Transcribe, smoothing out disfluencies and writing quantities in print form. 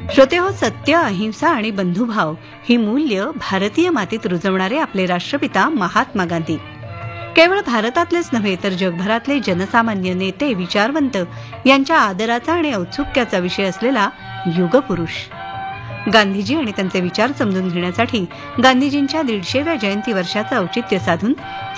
श्रोते हो, सत्य, अहिंसा आणि बंधुभाव ही मूल्य भारतीय मातीत रुजवणारे आपले राष्ट्रपिता महात्मा गांधी केवळ भारतातलेच नव्हे तर जगभरातले जनसामान्य नेते, विचारवंत यांच्या आदराचा आणि औत्सुक्याचा विषय असलेला युगपुरुष. गांधीजी आणि त्यांचे विचार समजून घेण्यासाठी गांधीजींच्या 150व्या जयंती वर्षाचं औचित्य साधून